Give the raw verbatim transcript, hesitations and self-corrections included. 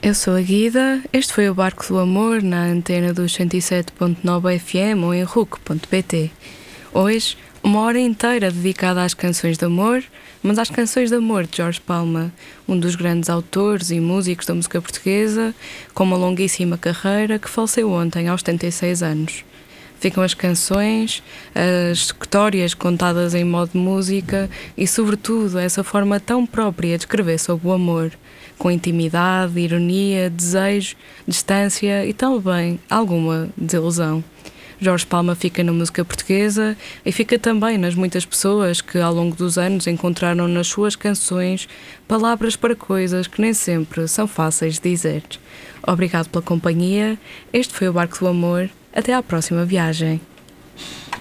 Eu sou a Guida, este foi o Barco do Amor na antena dos cento e sete ponto nove F M ou em ruc ponto pt. Hoje, uma hora inteira dedicada às canções de amor, mas às canções de amor de Jorge Palma, um dos grandes autores e músicos da música portuguesa, com uma longuíssima carreira que faleceu ontem aos setenta e seis anos. Ficam as canções, as histórias contadas em modo de música e, sobretudo, essa forma tão própria de escrever sobre o amor, com intimidade, ironia, desejo, distância e também alguma desilusão. Jorge Palma fica na música portuguesa e fica também nas muitas pessoas que ao longo dos anos encontraram nas suas canções palavras para coisas que nem sempre são fáceis de dizer. Obrigado pela companhia, este foi o Barco do Amor, até à próxima viagem.